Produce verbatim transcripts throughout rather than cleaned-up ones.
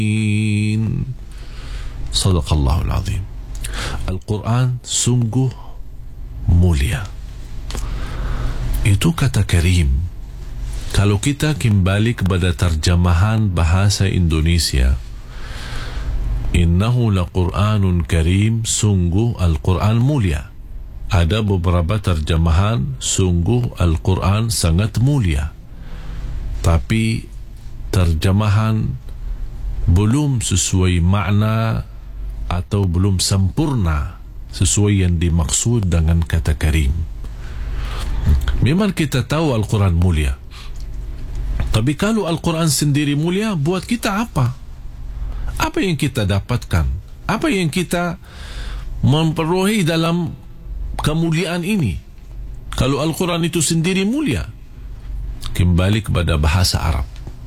Sadaqallahul azim. Al-Quran sungguh mulia. Itu kata karim. Kalau kita kembali kepada terjemahan bahasa Indonesia, innahu laqur'anun karim, sungguh Al-Quran mulia. Ada beberapa terjemahan sungguh Al-Quran sangat mulia, tapi terjemahan belum sesuai makna atau belum sempurna sesuai yang dimaksud dengan kata karim. Memang kita tahu Al-Quran mulia, tapi kalau Al-Quran sendiri mulia, buat kita apa? Apa yang kita dapatkan? Apa yang kita memperoleh dalam kemuliaan ini? Kalau Al-Quran itu sendiri mulia, kembali kepada bahasa Arab.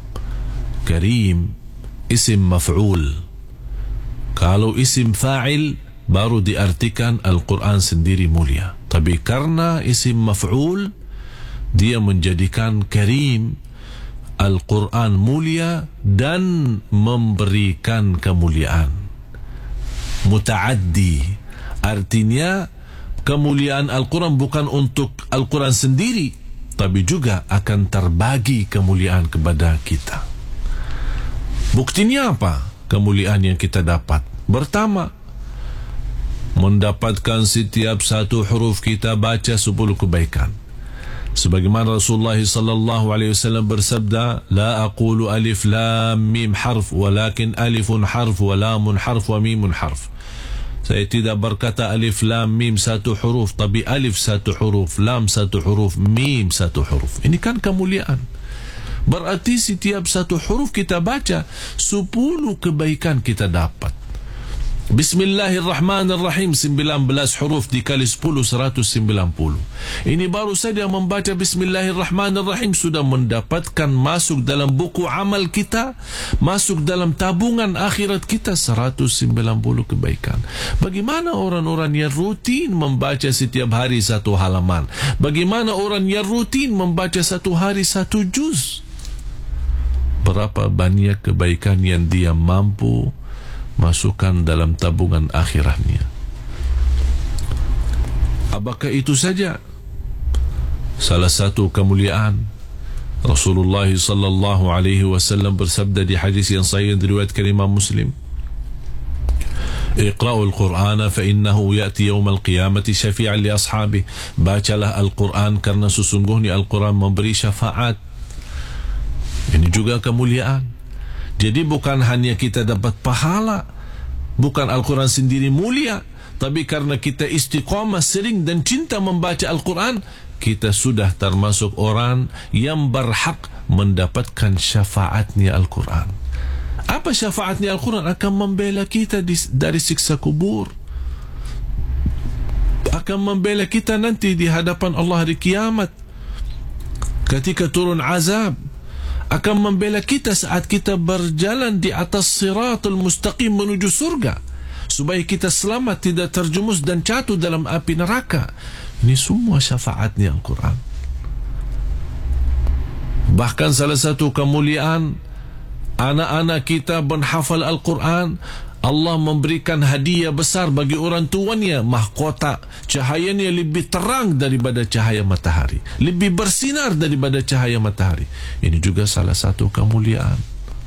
Karim isim maf'ul. Kalau isim fa'il baru diartikan Al-Quran sendiri mulia. Tapi karena isim maf'ul, dia menjadikan karim Al-Quran mulia dan memberikan kemuliaan. Muta'addi, artinya kemuliaan Al-Quran bukan untuk Al-Quran sendiri, tapi juga akan terbagi kemuliaan kepada kita. Buktinya apa kemuliaan yang kita dapat? Pertama, mendapatkan setiap satu huruf kita baca sepuluh kebaikan. Sebagaimana Rasulullah sallallahu alaihi wasallam bersabda, la aqulu alif lam mim harf, walakin alifun harf wa lamun harf wa mimun harf. Saya tidak berkata alif lam mim satu huruf, tapi alif satu huruf, lam satu huruf, mim satu huruf. Ini kan kemuliaan. Berarti setiap satu huruf kita baca, sepuluh kebaikan kita dapat. Bismillahirrahmanirrahim, sembilan belas huruf dikali sepuluh, seratus sembilan puluh. Ini baru saja membaca Bismillahirrahmanirrahim sudah mendapatkan masuk dalam buku amal kita, masuk dalam tabungan akhirat kita seratus sembilan puluh kebaikan. Bagaimana orang-orang yang rutin membaca setiap hari satu halaman? Bagaimana orang yang rutin membaca satu hari satu juz? Berapa banyak kebaikan yang dia mampu masukkan dalam tabungan akhiratnya. Apakah itu saja? Salah satu kemuliaan, Rasulullah sallallahu alaihi wasallam bersabda di hadis yang sahih diriwayatkan Imam Muslim, Iqra'ul Qur'ana fa innahu ya'ti yawmal qiyamati syafi'an li ashabi. Bacalah Al-Quran karena sesungguhnya Al-Quran memberi syafaat. Ini juga kemuliaan. Jadi bukan hanya kita dapat pahala, bukan Al-Quran sendiri mulia, tapi karena kita istiqamah sering dan cinta membaca Al-Quran, kita sudah termasuk orang yang berhak mendapatkan syafaatnya Al-Quran. Apa syafaatnya Al-Quran? Akan membela kita di, dari siksa kubur, akan membela kita nanti di hadapan Allah hari kiamat ketika turun azab, akan membela kita saat kita berjalan di atas siratul mustaqim menuju surga, supaya kita selamat, tidak terjumus dan jatuh dalam api neraka. Ini semua syafaatnya Al-Quran. Bahkan salah satu kemuliaan, anak-anak kita menghafal Al-Quran, Allah memberikan hadiah besar bagi orang tuanya, mahkota. Cahayanya lebih terang daripada cahaya matahari, lebih bersinar daripada cahaya matahari. Ini juga salah satu kemuliaan.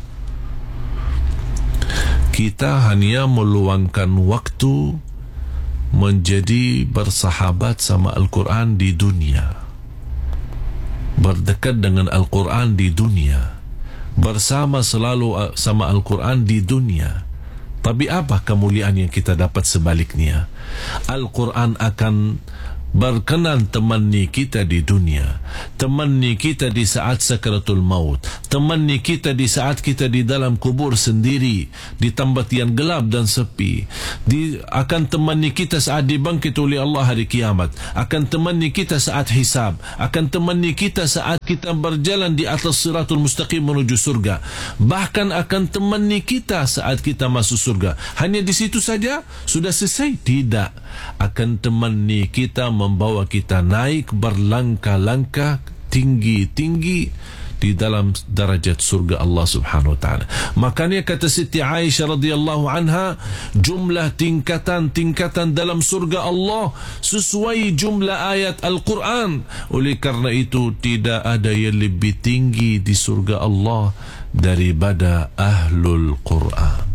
Kita hanya meluangkan waktu menjadi bersahabat sama Al-Quran di dunia, berdekat dengan Al-Quran di dunia, bersama selalu sama Al-Quran di dunia. Tapi apa kemuliaan yang kita dapat sebaliknya? Al-Quran akan berkenan temani kita di dunia, temani kita di saat sakaratul maut, temani kita di saat kita di dalam kubur sendiri, di tempat yang gelap dan sepi, di, akan temani kita saat dibangkit oleh Allah hari kiamat, akan temani kita saat hisab, akan temani kita saat kita berjalan di atas siratul mustaqim menuju surga, bahkan akan temani kita saat kita masuk surga. Hanya di situ saja sudah selesai? Tidak. Akan temani kita, membawa kita naik berlangkah-langkah tinggi-tinggi di dalam darajat surga Allah Subhanahu wa taala. Makanya kata Siti Aisyah radhiyallahu anha, jumlah tingkatan-tingkatan dalam surga Allah sesuai jumlah ayat Al-Quran. Oleh karena itu tidak ada yang lebih tinggi di surga Allah daripada Ahlul Quran.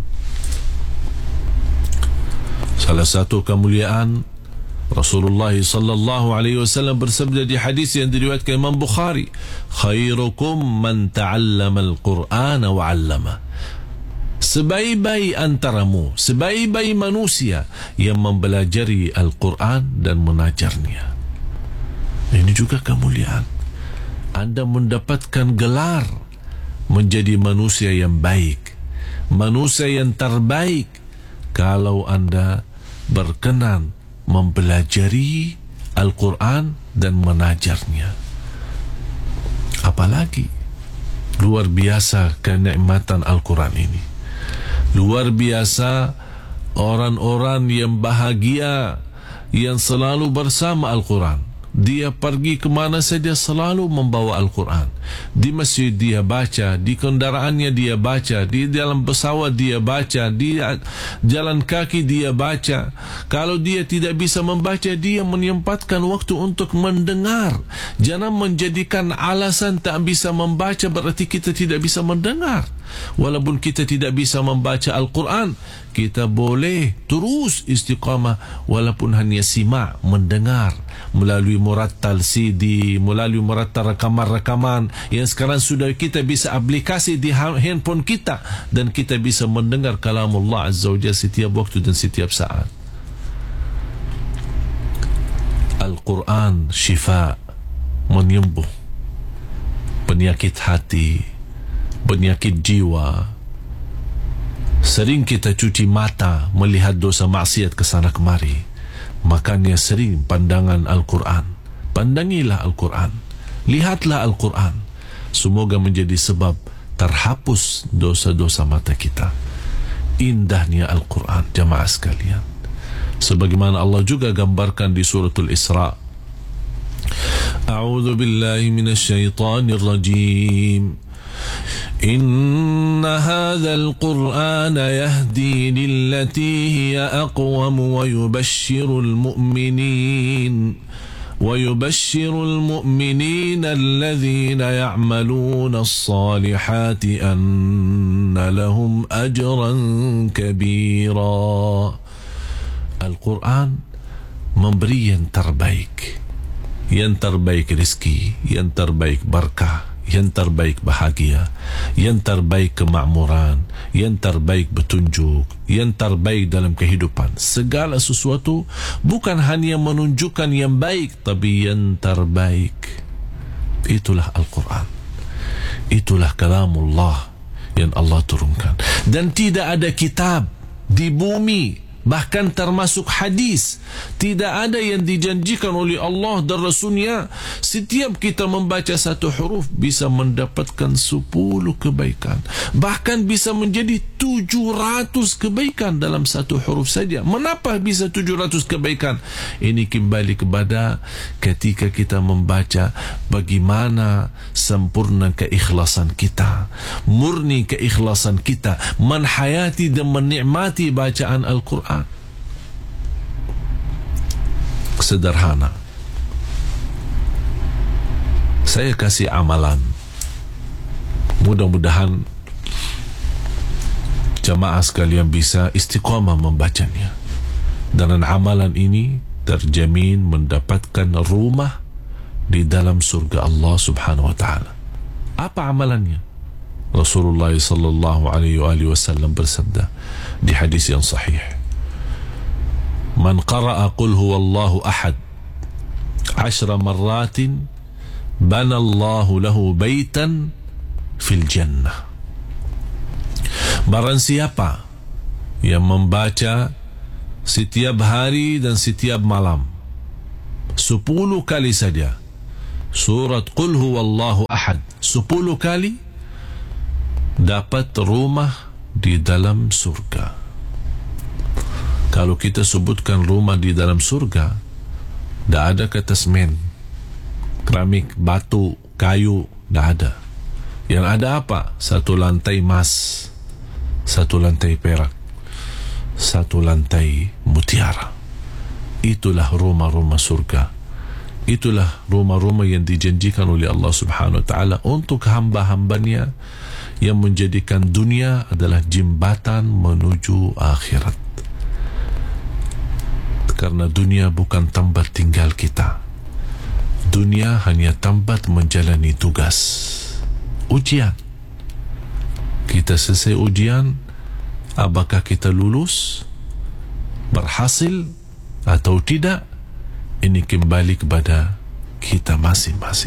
Salah satu kemuliaan Rasulullah sallallahu alaihi wasallam bersabda di hadis yang diriwayatkan Imam Bukhari, khairukum man ta'allama al-Qur'ana wa 'allama. Sebaik-baik antaramu, sebaik-baik manusia yang mempelajari Al-Quran dan mengajarnya. Ini juga kemuliaan. Anda mendapatkan gelar menjadi manusia yang baik, manusia yang terbaik, kalau anda berkenan mempelajari Al-Quran dan mengajarnya. Apalagi luar biasa kenikmatan Al-Quran ini. Luar biasa orang-orang yang bahagia, yang selalu bersama Al-Quran. Dia pergi ke mana saja selalu membawa Al-Quran. Di masjid dia baca, di kendaraannya dia baca, di dalam pesawat dia baca, di jalan kaki dia baca. Kalau dia tidak bisa membaca, dia menyempatkan waktu untuk mendengar. Jangan menjadikan alasan tak bisa membaca berarti kita tidak bisa mendengar. Walaupun kita tidak bisa membaca Al-Quran, kita boleh terus istiqamah walaupun hanya simak, mendengar melalui murattal C D, melalui murattal rekaman-rekaman yang sekarang sudah kita bisa aplikasi di handphone kita, dan kita bisa mendengar kalamullah Azza wa Jalla setiap waktu dan setiap saat. Al-Quran syifa, menyembuh penyakit hati, penyakit jiwa. Sering kita cuci mata melihat dosa maksiat ke sana kemari, makanya sering pandangan Al-Quran. Pandangilah Al-Quran, lihatlah Al-Quran. Semoga menjadi sebab terhapus dosa-dosa mata kita. Indahnya Al-Quran, jamaah sekalian. Sebagaimana Allah juga gambarkan di suratul Isra. A'udzu billahi minasy syaithanir rajim. إن هذا القرآن يهدي للتي هي أقوم ويبشر المؤمنين ويبشر المؤمنين الذين يعملون الصالحات أن لهم أجرا كبيرا. Al-Quran memberi yang terbaik, yang terbaik rezeki, yang terbaik berkah, yang terbaik bahagia, yang terbaik kemakmuran, yang terbaik petunjuk, yang terbaik dalam kehidupan. Segala sesuatu bukan hanya menunjukkan yang baik, tapi yang terbaik. Itulah Al-Quran. Itulah kalamullah yang Allah turunkan. Dan tidak ada kitab di bumi, bahkan termasuk hadis, tidak ada yang dijanjikan oleh Allah dan Rasulnya setiap kita membaca satu huruf bisa mendapatkan sepuluh kebaikan, bahkan bisa menjadi tujuh ratus kebaikan dalam satu huruf saja. Mengapa bisa tujuh ratus kebaikan? Ini kembali kepada ketika kita membaca, bagaimana sempurna keikhlasan kita, murni keikhlasan kita menhayati dan menikmati bacaan Al-Quran. Sederhana. Saya kasih amalan. Mudah-mudahan jamaah sekalian bisa istiqamah membacanya. Dan amalan ini terjamin mendapatkan rumah di dalam surga Allah Subhanahu wa taala. Apa amalannya? Rasulullah sallallahu alaihi wasallam bersabda di hadis yang sahih, Man qara'a qul huwallahu ahad ashra marratin bana Allahu lahu baitan fil jannah. Barang siapa yang membaca setiap hari dan setiap malam sepuluh kali saja surat qul huwallahu ahad, sepuluh kali, dapat rumah di dalam surga. Kalau kita sebutkan rumah di dalam surga, tidak ada kata semen, keramik, batu, kayu, tidak ada. Yang ada apa? Satu lantai emas, satu lantai perak, satu lantai mutiara. Itulah rumah-rumah surga. Itulah rumah-rumah yang dijanjikan oleh Allah Subhanahu wa ta'ala untuk hamba-hambanya yang menjadikan dunia adalah jembatan menuju akhirat. Karena dunia bukan tempat tinggal kita. Dunia hanya tempat menjalani tugas, ujian. Kita selesai ujian, apakah kita lulus, berhasil atau tidak, ini kembali kepada kita masing-masing.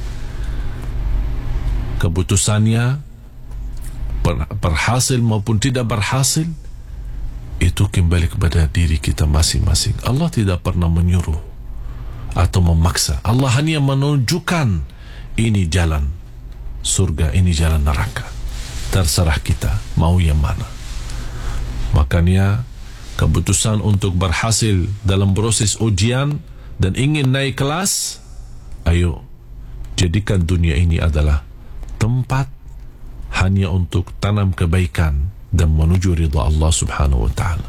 Keputusannya berhasil maupun tidak berhasil, itu kembali kepada diri kita masing-masing. Allah tidak pernah menyuruh atau memaksa. Allah hanya menunjukkan ini jalan surga, ini jalan neraka. Terserah kita mau yang mana. Makanya keputusan untuk berhasil dalam proses ujian dan ingin naik kelas, ayo jadikan dunia ini adalah tempat hanya untuk tanam kebaikan dan menuju ridha Allah Subhanahu wa ta'ala.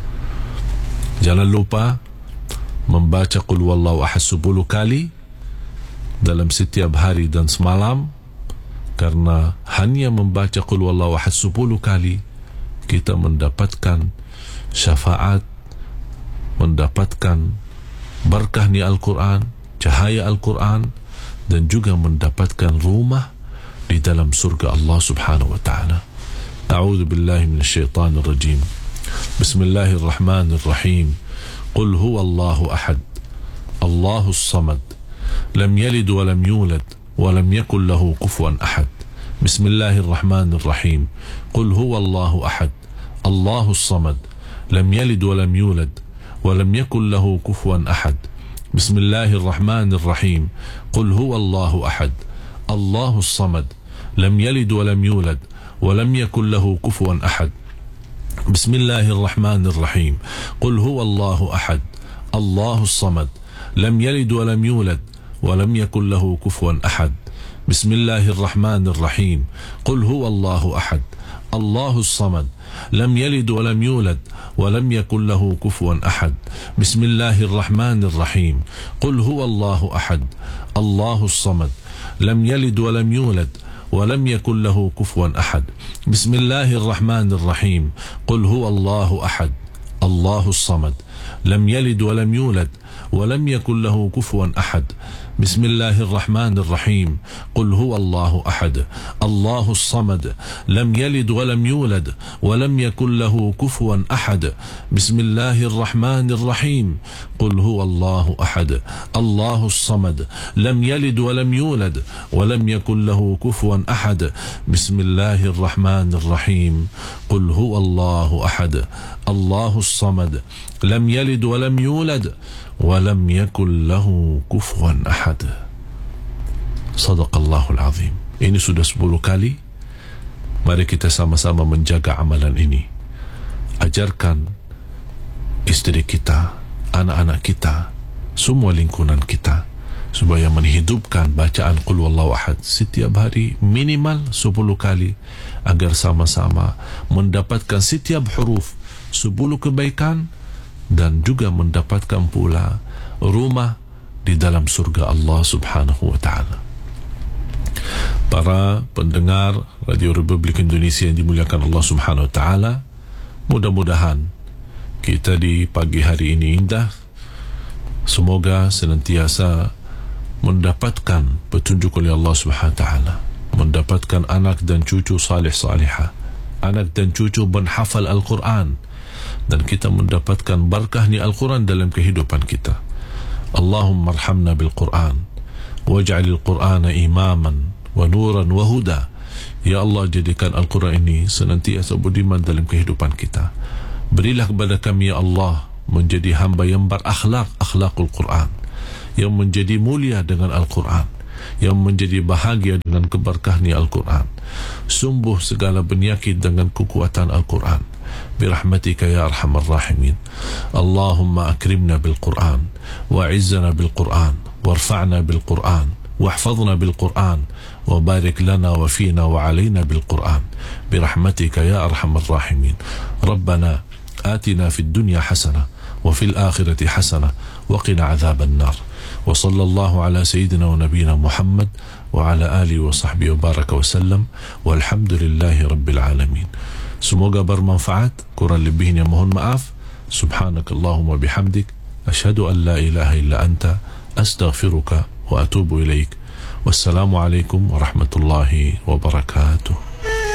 Jangan lupa membaca Qul Huwallahu Ahad sepuluh kali dalam setiap hari dan semalam, karena hanya membaca Qul Huwallahu Ahad sepuluh kali kita mendapatkan syafaat, mendapatkan berkah ni Al-Quran, cahaya Al-Quran, dan juga mendapatkan rumah di dalam surga Allah Subhanahu wa ta'ala. A'udzu billahi minasyaitanir rajim. Bismillahirrahmanirrahim. Qul huwallahu ahad, Allahus samad, lam yalid wa lam yulad wa lam yakul lahu kufuwan ahad. Bismillahirrahmanirrahim. Qul huwallahu ahad, Allahus samad, lam yalid wa lam yulad ولم يكن له كفوا أحد. بسم الله الرحمن الرحيم. قل هو الله أحد الله الصمد لم يلد ولم يولد ولم يكن له كفوا أحد. بسم الله الرحمن الرحيم. قل هو الله أحد الله الصمد لم يلد ولم يولد ولم يكن له كفوا أحد. بسم الله الرحمن الرحيم. قل هو الله أحد الله الصمد لم يلد ولم يولد ولم يكن له كفوا أحد. بسم الله الرحمن الرحيم. قل هو الله أحد الله الصمد لم يلد ولم يولد ولم يكن له كفوا أحد. بسم الله الرحمن الرحيم. قل هو الله أحد الله الصمد لم يلد ولم يولد ولم يكن له كفوا أحد. بسم الله الرحمن الرحيم. قل هو الله أحد الله الصمد لم يلد ولم يولد ولم يكن له كفوا أحد. بسم الله الرحمن الرحيم. قل هو الله أحد الله الصمد لم يلد ولم يولد ولم يكن له كفوا أحد. بسم الله الرحمن الرحيم. قل هو الله أحد الله الصمد لم يلد ولم يولد ولم يكن له كفوا أحد. Sadaqallahul Azim. Ini sudah sepuluh kali. Mari kita sama-sama menjaga amalan ini. Ajarkan istri kita, anak-anak kita, semua lingkungan kita, supaya menghidupkan bacaan Qul Huwallahu Ahad setiap hari minimal sepuluh kali, agar sama-sama mendapatkan setiap huruf sepuluh kebaikan dan juga mendapatkan pula rumah di dalam surga Allah Subhanahu wa ta'ala. Para pendengar Radio Republik Indonesia yang dimuliakan Allah Subhanahu wa ta'ala, mudah-mudahan kita di pagi hari ini indah. Semoga senantiasa mendapatkan petunjuk oleh Allah Subhanahu wa ta'ala, mendapatkan anak dan cucu salih salihah, anak dan cucu menghafal Al-Quran, dan kita mendapatkan barakahnya Al-Quran dalam kehidupan kita. Allahumma arhamna bil-Quran waj'alil Qur'ana imaman wa nuran wa huda. Ya Allah, jadikan Al-Quran ini senantiasa budiman dalam kehidupan kita. Berilah kepada kami ya Allah menjadi hamba yang berakhlak, akhlakul Quran, yang menjadi mulia dengan Al-Quran, yang menjadi bahagia dengan keberkahnya Al-Quran, sembuh segala penyakit dengan kekuatan Al-Quran. Birahmatika ya arhamar rahimin. Allahumma akrimna bil-Quran wa izzana bil-Quran warfa'na bil-Quran واحفظنا بالقرآن وبارك لنا وفينا وعلينا بالقرآن برحمتك يا أرحم الراحمين. ربنا آتنا في الدنيا حسنة وفي الآخرة حسنة وقنا عذاب النار. وصلى الله على سيدنا ونبينا محمد وعلى آله وصحبه وبارك وسلم والحمد لله رب العالمين. Semoga bermanfaat, kurang lebihnya mohon maaf. Subhanakallahumma bihamdik, asyhadu an la ilaha illa anta, astaghfiruka wa atubu ilaik. Wassalamu alaikum warahmatullahi wabarakatuh.